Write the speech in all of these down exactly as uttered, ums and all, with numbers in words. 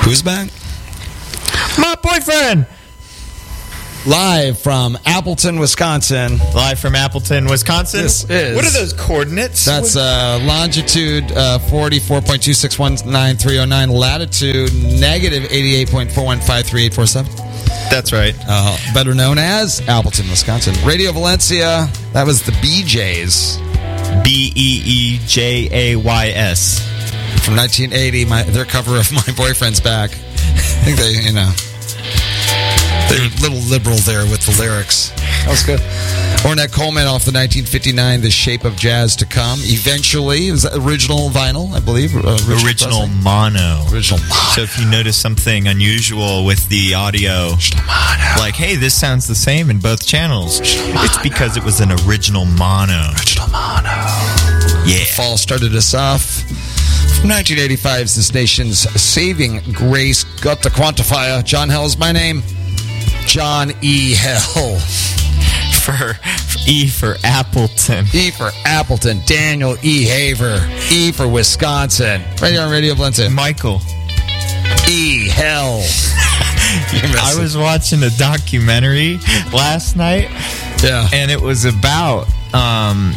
Who's back? My boyfriend! Live from Appleton, Wisconsin. Live from Appleton, Wisconsin. This is. What are those coordinates? That's uh, longitude uh, forty-four point two six one nine three oh nine, latitude negative eighty-eight point four one five three eight four seven. That's right. Uh, better known as Appleton, Wisconsin. Radio Valencia, that was the B Js. B E E J A Y S. From nineteen eighty, my, their cover of My Boyfriend's Back. I think they, you know, they're a little liberal there with the lyrics. That was good. Ornette Coleman off the nineteen fifty-nine The Shape of Jazz to Come. Eventually, it was original vinyl, I believe. Uh, original original mono. Original mono. So if you notice something unusual with the audio, like, hey, this sounds the same in both channels, it's because it was an original mono. Original mono. Yeah. The fall started us off. From nineteen eighty-five's This Nation's Saving Grace. Got the quantifier. John Hell's my name. John E. Hell. For, for E for Appleton. E for Appleton. Daniel E. Haver. E for Wisconsin. Right here on Radio Valencia. Michael. E. Hell. I was watching a documentary last night. Yeah. And it was about um,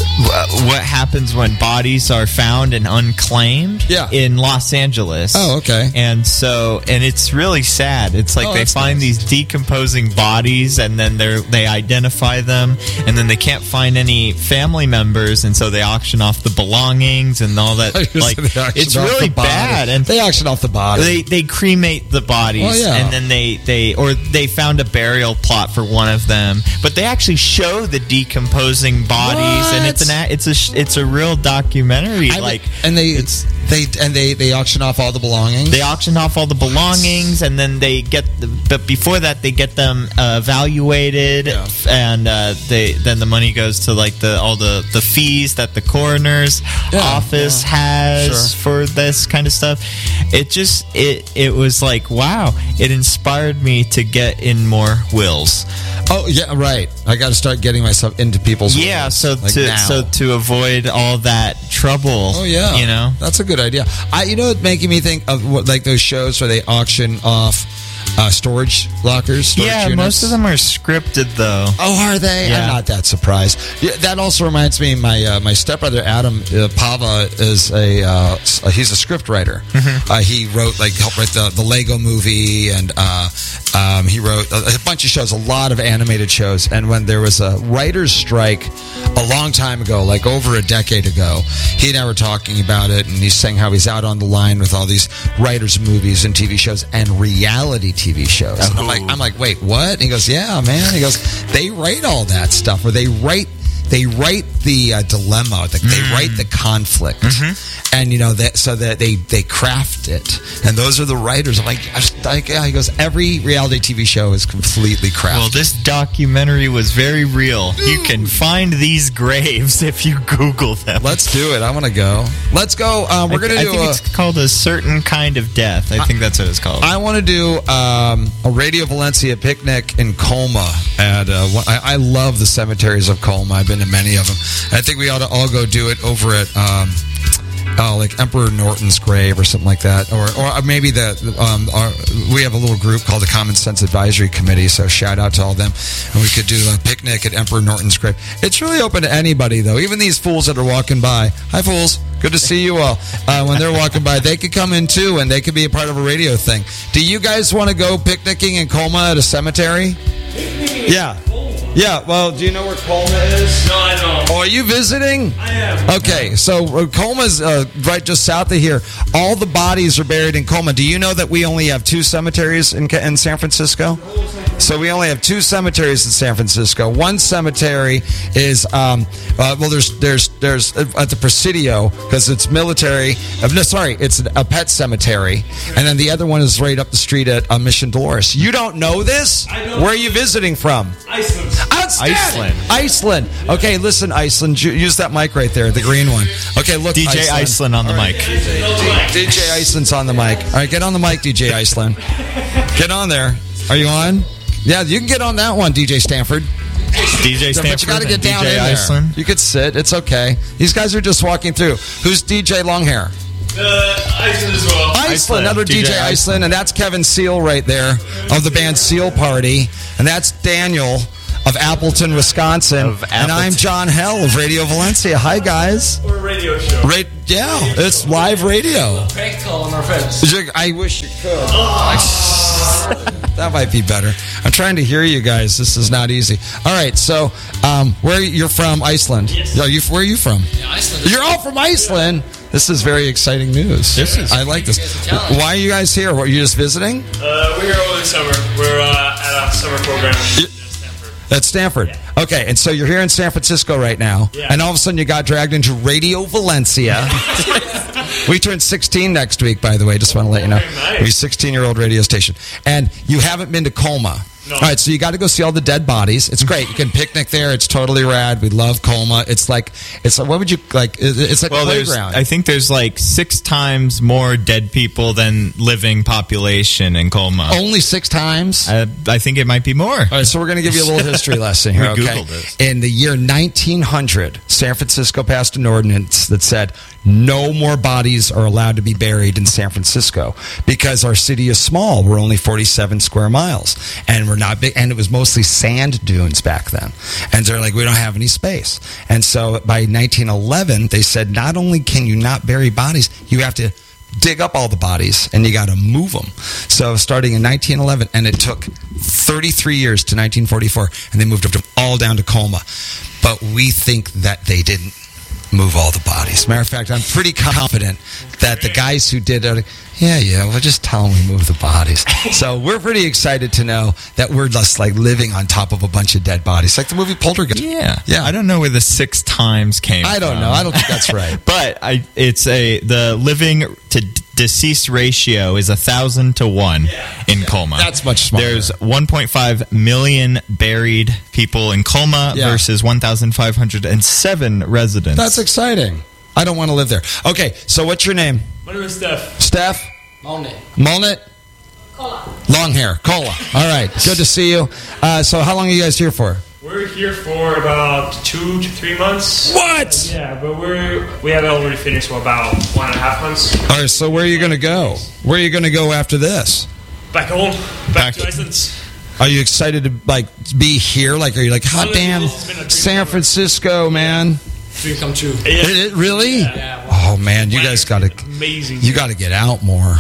what happens when bodies are found and unclaimed yeah. in Los Angeles. Oh, okay. And so, and it's really sad. It's like oh, they find nice. these decomposing bodies, and then they they identify them, and then they can't find any family members, and so they auction off the belongings and all that. Like, it's really bad. And they auction off the body. They they cremate the bodies, well, yeah. and then they they or they found a burial plot for one of them, but they actually show the decomposing bodies, what? and it's an it's a it's a real documentary. I, like, and they it's they and they they auction off all the belongings. They auction off all the belongings, and then they get the, but before that they get them uh, evaluated, yeah. and uh, they then the money goes to like the all the, the fees that the coroner's yeah, office yeah. has sure. for this kind of stuff. It just it it was like, wow, it inspired me to get in more wills. Oh yeah, right. I got to start getting myself into people's yeah. wills, So like to now. so to avoid all that trouble. Oh yeah, you know, that's a good idea. I you know it's making me think of what, like those shows where they auction off uh, storage lockers. Storage yeah, units. most of them are scripted though. Oh, are they? Yeah. I'm not that surprised. Yeah, that also reminds me. My uh, my stepbrother Adam uh, Pava is a uh, he's a script writer. Mm-hmm. Uh, he wrote like helped write the the Lego Movie, and uh, um, he wrote a, a bunch of shows, a lot of animated shows. And when there was a writer's strike a long time ago, like over a decade ago, he and I were talking about it, and he's saying how he's out on the line with all these writers' movies and T V shows and reality T V shows. And I'm like, I'm like, wait, what? And he goes, yeah, man. He goes, they write all that stuff, or they write. They write the uh, dilemma, the, they mm. write the conflict, mm-hmm. and you know that so that they, they craft it, and those are the writers. I'm like, I was like, yeah. He goes, every reality T V show is completely crafted. Well, this documentary was very real. You can find these graves if you Google them. Let's do it. I want to go. Let's go. Um, we're I, gonna I do. think a, it's called A Certain Kind of Death. I, I think that's what it's called. I want to do um, a Radio Valencia picnic in Colma. At uh, I, I love the cemeteries of Colma. I've been to many of them. I think we ought to all go do it over at um, uh, like Emperor Norton's grave or something like that, or or maybe the um, our, we have a little group called the Common Sense Advisory Committee. So shout out to all of them, and we could do a picnic at Emperor Norton's grave. It's really open to anybody, though. Even these fools that are walking by. Hi, fools. Good to see you all. Uh, when they're walking by, they could come in too, and they could be a part of a radio thing. Do you guys want to go picnicking in Colma at a cemetery? Yeah. Yeah, well, do you know where Colma is? No, I don't. Oh, are you visiting? I am. Okay, so uh, Colma's uh, right just south of here. All the bodies are buried in Colma. Do you know that we only have two cemeteries in, in San Francisco? So we only have two cemeteries in San Francisco. One cemetery is, um, uh, well, there's there's there's uh, at the Presidio, because it's military. Uh, no, sorry, it's a pet cemetery. And then the other one is right up the street at uh, Mission Dolores. You don't know this? I don't. Where are you visiting from? Iceland. Outstanding. Iceland. Iceland. Okay, listen, Iceland. Use that mic right there, the green one. Okay, look, D J Iceland, Iceland on the mic. D J Iceland's on the mic. All right, get on the mic, D J Iceland. Get on there. Are you on? Yeah, you can get on that one, D J Stanford. D J Stanford. But you got to get and down D J in there. Iceland. You could sit. It's okay. These guys are just walking through. Who's D J Longhair? Uh, Iceland as well. Iceland, another D J, D J Iceland, and that's Kevin Seal right there of the band Seal Party, and that's Daniel of Appleton, Wisconsin, of Appleton. And I'm John Hell of Radio Valencia. Hi, guys. Or a radio show. Right, yeah, it's live radio. Prank call on our friends. I wish you could. Oh. That might be better. I'm trying to hear you guys. This is not easy. All right, so um, where you're from? Iceland. Yes. Are you, where are you from? Yeah, Iceland. You're all from Iceland. Yeah. This is very exciting news. This is. I like this. Why are you guys here? What, are you just visiting? Uh, we're here over the summer. We're uh, at a summer program. You, At Stanford. Yeah. Okay, and so you're here in San Francisco right now, yeah. and all of a sudden you got dragged into Radio Valencia. We turn sixteen next week, by the way, just want to let you know. Nice. We're a sixteen-year-old radio station. And you haven't been to Colma. No. All right, so you got to go see all the dead bodies. It's great. You can picnic there. It's totally rad. We love Colma. It's like, it's what would you, like, it's like well, a playground. I think there's like six times more dead people than living population in Colma. Only six times? Uh, I think it might be more. All right, so we're going to give you a little history lesson here, we okay? Googled it. In the year nineteen hundred, San Francisco passed an ordinance that said no more bodies are allowed to be buried in San Francisco because our city is small. We're only forty-seven square miles, and we're not big, and it was mostly sand dunes back then. And they're like, we don't have any space. And so by nineteen eleven, they said not only can you not bury bodies, you have to dig up all the bodies, and you got to move them. So starting in nineteen eleven, and it took thirty-three years to nineteen forty-four, and they moved them all down to Colma. But we think that they didn't move all the bodies. Matter of fact, I'm pretty confident that the guys who did it, yeah, yeah, we'll just tell them we moved the bodies. So we're pretty excited to know that we're just like living on top of a bunch of dead bodies, like the movie Poltergeist. Yeah, yeah. I don't know where the six times came. I don't from. know. I don't think that's right. But I, it's a the living to d- deceased ratio is a thousand to one yeah. in Colma. That's much smarter. There's one point five million buried people in Colma yeah. versus one thousand five hundred seven residents. That's exciting. I don't want to live there. Okay, so what's your name? My name is Steph. Steph? Molnit. Molnit? Cola. Long hair. Cola. All right. Good to see you. Uh, so how long are you guys here for? We're here for about two to three months. What? Uh, yeah, but we're we have already finished for about one and a half months. All right, so where are you going to go? Where are you going to go after this? Back home. Back, Back to Iceland. Are you excited to like be here? Like, are you like, hot damn, San Francisco, man? Dream come true. Yeah. It, it really? Yeah. Yeah. Oh man, you guys got to amazing. You got to get out more.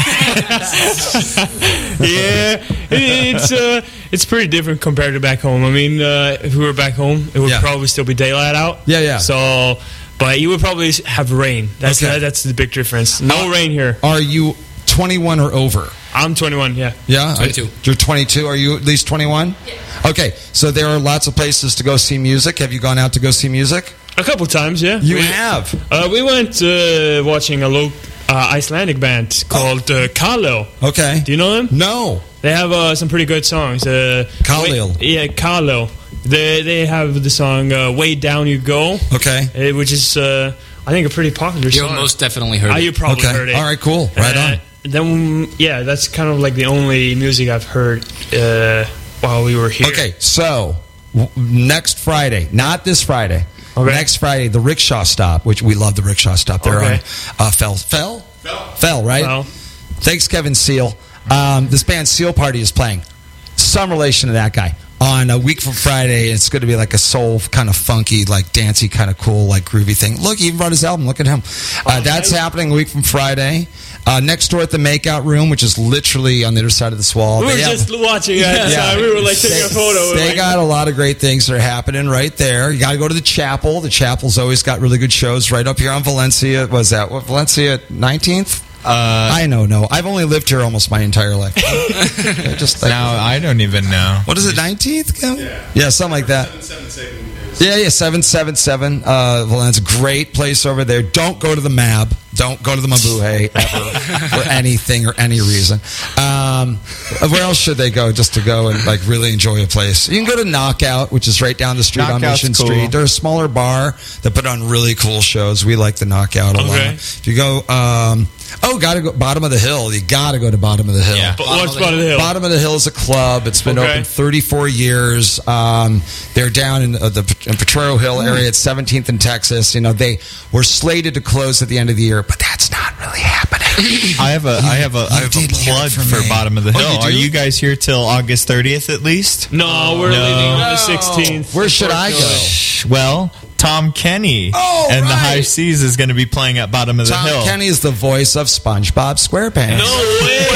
Yeah, it, it's uh, it's pretty different compared to back home. I mean, uh, if we were back home, it would yeah. probably still be daylight out. Yeah, yeah. So, but you would probably have rain. That's okay. that, that's the big difference. No uh, rain here. Are you twenty-one or over? I'm twenty-one. Yeah. Yeah. twenty-two. You're twenty-two. Are you at least twenty-one? Yeah. Okay, so there are lots of places to go see music. Have you gone out to go see music? A couple times, yeah. You we, have? Uh, we went uh, watching a local uh, Icelandic band called uh, Kalil. Okay. Do you know them? No. They have uh, some pretty good songs. Uh, Kalil. Yeah, Kalil. They they have the song uh, "Way Down You Go." Okay. Uh, which is uh, I think a pretty popular you song. You most definitely heard oh, it. You probably okay. heard it. All right, cool. Right uh, on. Then yeah, that's kind of like the only music I've heard uh, while we were here. Okay, so w- next Friday, not this Friday. Okay. Next Friday, the Rickshaw Stop, which we love the Rickshaw Stop. They're okay. on uh, Fell. Fell? Fell. Fell, right? Fell. Thanks, Kevin Seal. Um, this band Seal Party is playing. Some relation to that guy. On a week from Friday, it's going to be like a soul kind of funky, like dancey, kind of cool, like groovy thing. Look, he even brought his album. Look at him. Uh, oh, that's nice. Happening a week from Friday. Uh, next door at the Makeout Room, which is literally on the other side of this wall. We were they just have, watching it. Yeah, yeah. We were like taking they, a photo. They like, got a lot of great things that are happening right there. You got to go to the chapel. The chapel's always got really good shows right up here on Valencia. Was that what Valencia nineteenth? Uh, I know, no. I've only lived here almost my entire life. Just like, now I don't even know. What is it, nineteenth? Yeah. Yeah, something like that. seven seven seven Yeah, yeah, seven seven seven. Uh, Valencia, great place over there. Don't go to the M A B. Don't go to the Mabuhay ever for anything or any reason. Um, where else should they go just to go and like really enjoy a place? You can go to Knockout, which is right down the street Knockout's on Mission cool. Street. They're a smaller bar that put on really cool shows. We like the Knockout a okay. lot. If you go... Um, Oh, gotta go Bottom of the Hill. You gotta go to Bottom of the Hill. Yeah. But what's Bottom of the Hill? Bottom of the Hill is a club. It's been Okay. open thirty-four years. Um, they're down in uh, the in Potrero Hill area at seventeenth and Texas. You know, they were slated to close at the end of the year, but that's not really happening. I have a I have a I have a did hear plug it from for me. Bottom of the Oh, Hill. you do? Are you guys here till August thirtieth at least? No, we're No. leaving on the No. sixteenth. Where should I go? unfortunately. Well, Tom Kenny Oh, and the right. High Seas is going to be playing at Bottom of the Tom Hill. Kenny is the voice of SpongeBob SquarePants. No way.